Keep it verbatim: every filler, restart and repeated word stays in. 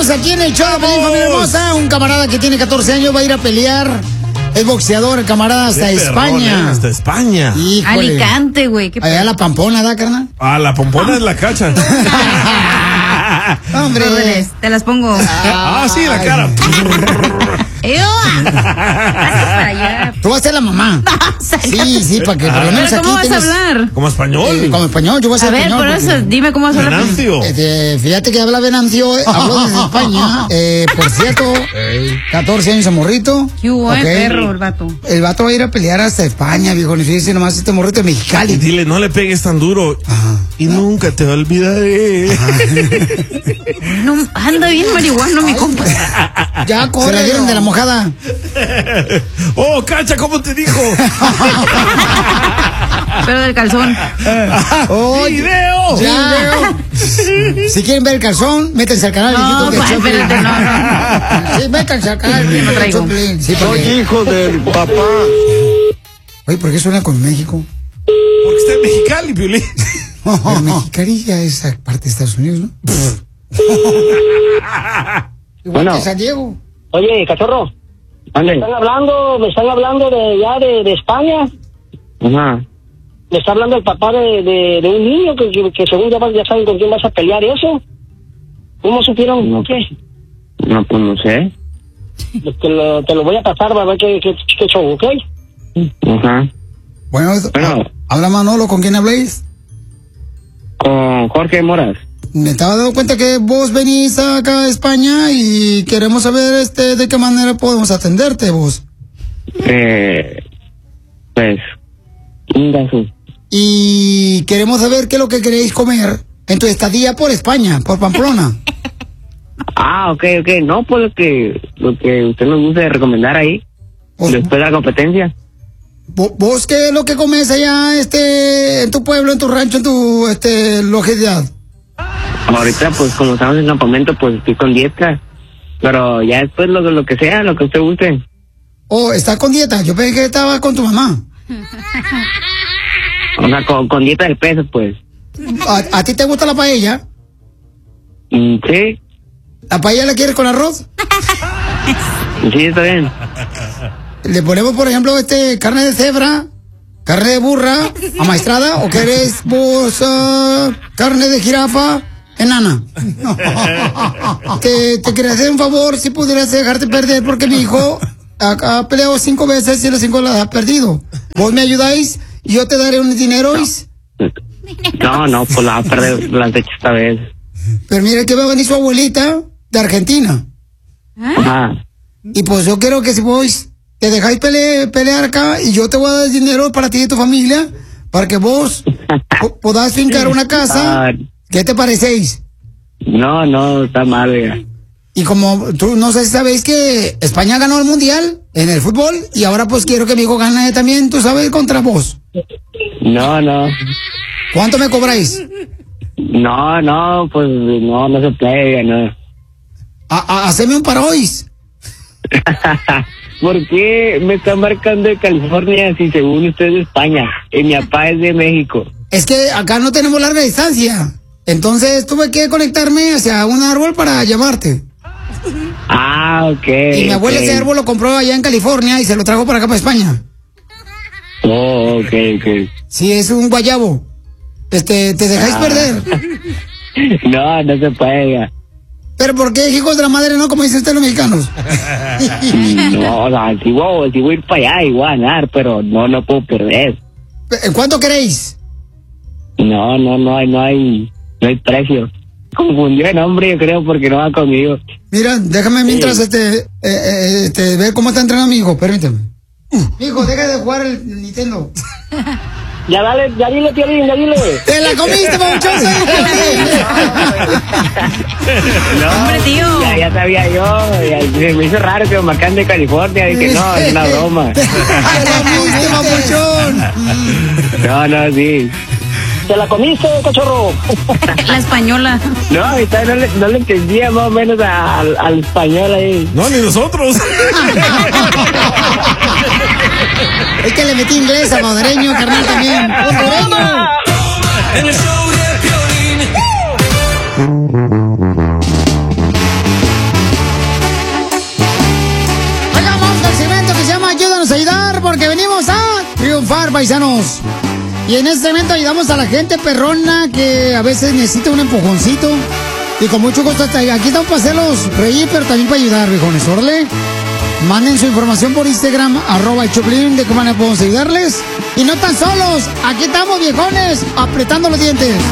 Señores, aquí en el show de Pelín, familia hermosa, un camarada que tiene catorce años va a ir a pelear. Es boxeador, el camarada, hasta España. Perrón, ¿eh? Hasta España. Híjole. Alicante, güey. Allá la Pampona, ¿da, carnal? Ah, la pompona es la cacha. Hombre. Órdenes, te las pongo. Ah, sí, la cara. Para allá. Tú vas a ser la mamá. Sí, sí, para que por lo menos ¿Pero aquí cómo vas a tengas- hablar? Como español. Eh, como español, yo voy a A ser ver, español. por porque- eso, dime cómo vas a hablar. Venancio. Este, fíjate que habla Venancio, eh, habló desde España. Eh, por cierto, catorce años el morrito. Qué hubo, eh, Ok. perro, el vato. El vato va a ir a pelear hasta España, viejo. Ni fíjese nomás este morrito de Y Mexicali. dile, no le pegues tan duro. Ajá. Y nunca te olvidaré. No, anda bien marihuano, mi compa. Ya, corre. Se la dieron de la mojada. Oh, cacha, ¿cómo te dijo? Pero del calzón. Oh, ¡Video! ya. Si quieren ver el calzón, métanse al canal. No, de pues, YouTube de espérate, Choplin. no, no. Sí, métanse al canal. Yo no de traigo. Choplin. Sí, Soy porque... hijo del papá. Oye, ¿por qué suena con México? Porque está en Mexicali, Piolín. Pero Mexicali ya es parte de Estados Unidos, ¿no? Igual Bueno. que San Diego. Oye, cachorro, me están hablando, me están hablando de ya de, de España. Ajá. Me está hablando el papá de, de, de un niño que, que, que según ya, vas- ya saben con quién vas a pelear y eso. ¿Cómo supieron? No. ¿Qué? No, pues no sé. Te lo, te lo voy a pasar para ver qué, qué, qué show, ¿ok? Ajá. Bueno, Bueno. habla Manolo, ¿con quién habléis? Con Jorge Moras. Me estaba dando cuenta que vos venís acá a España y queremos saber este de qué manera podemos atenderte vos. Eh, pues, ingazo. Y queremos saber qué es lo que queréis comer en tu estadía por España, por Pamplona. Ah, ok, ok. No, pues lo que, lo que usted nos guste recomendar ahí. Vos, Después de la competencia. vo- vos qué es lo que comes allá este en tu pueblo, en tu rancho, en tu este localidad. Ahorita, pues, como estamos en campamento, pues estoy con dieta. Pero ya después lo, lo que sea, lo que usted guste. Oh, estás con dieta. Yo pensé que estaba con tu mamá. O sea, con, con dieta de peso, pues. ¿A, a ti te gusta la paella? Mm, sí, ¿La paella la quieres con arroz? sí, está bien. Le ponemos, por ejemplo, este carne de cebra, carne de burra, amaestrada, o querés vos ah, carne de jirafa enana. te, te quería hacer un favor si pudieras dejarte perder porque mi hijo ha, ha peleado cinco veces y las cinco las ha perdido. Vos me ayudáis y yo te daré un dinero. No, no, pues la va a perder las de esta vez. Pero mire que va a venir su abuelita de Argentina. Ajá. Y pues yo quiero que si vos te dejáis pele- pelear acá y yo te voy a dar dinero para ti y tu familia para que vos po- podás fincar una casa. Ah, ¿Qué te parecéis? no, no, está mal, oiga. Y como tú no sé si sabéis que España ganó el mundial en el fútbol y ahora pues quiero que mi hijo gane también, tú sabes, contra vos. No, no. ¿Cuánto me cobráis? No, no, pues no, no se puede, oiga, no. A, a- haceme un parois. ¿Por qué me están marcando de California si según usted es de España y mi papá es de México? Es que acá no tenemos larga distancia. Entonces tuve que conectarme hacia un árbol para llamarte. Ah, ok. Y mi abuela ok. ese árbol lo compró allá en California y se lo trajo para acá para España. Oh, ok, ok. Sí, es un guayabo. Este, te dejáis Ah. perder. No, no se puede, oiga. Pero ¿por qué, hijos de la madre, no? Como dicen ustedes los mexicanos. No, o sea, si voy, si voy a ir para allá y voy a ganar, pero no, no puedo perder. ¿Cuánto queréis? No, no, no hay, no hay, no hay precio. Confundió el nombre, yo creo, porque no va conmigo. Mira, déjame mientras Sí. este, eh, eh, este, ver cómo está entrenando mi hijo, permíteme. Hijo, deja de jugar el Nintendo. Ya dale, ya dile, Piolín, ya dile. ¡Te la comiste, babuchón! Hombre, tío. Ya, ya sabía yo, ya, se me hizo raro que me marcan de California, dije, no, es una broma. ¡Te la comiste, babuchón! No, no, sí. ¿Te la comiste, cachorro? La española. No, ahorita no le, no le entendía más o menos a- al, al español ahí. No, ni nosotros. Es que le metí inglés a hondureño, carnal, también. ¡Hondureño! En el show de Piolín. ayudar, paisanos. Y en este evento ayudamos a la gente perrona que a veces necesita un empujoncito. Y con mucho gusto, hasta aquí estamos para hacerlos reír, pero también para ayudar, viejones. Órale. Manden su información por Instagram, arroba el Choplin, de qué manera podemos ayudarles. Y no tan solos, aquí estamos, viejones, apretando los dientes.